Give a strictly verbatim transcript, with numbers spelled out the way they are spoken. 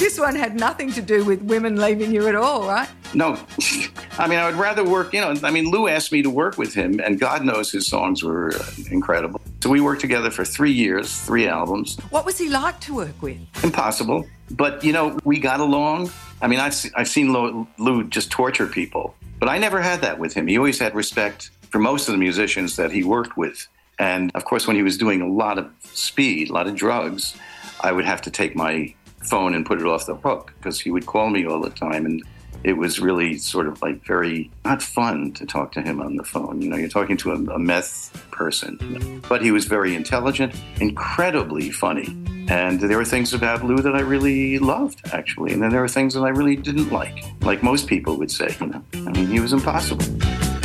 this one had nothing to do with women leaving you at all, right? No. I mean, I would rather work, you know, I mean, Lou asked me to work with him, and God knows his songs were uh, incredible. So we worked together for three years, three albums. What was he like to work with? Impossible. But, you know, we got along. I mean, I've, I've seen Lou, Lou just torture people, but I never had that with him. He always had respect for most of the musicians that he worked with. And, of course, when he was doing a lot of speed, a lot of drugs, I would have to take my phone and put it off the hook because he would call me all the time. And it was really sort of like very not fun to talk to him on the phone. You know, you're talking to a, a meth person. But he was very intelligent, incredibly funny. And there were things about Lou that I really loved, actually. And then there were things that I really didn't like, like most people would say, you know. I mean, he was impossible.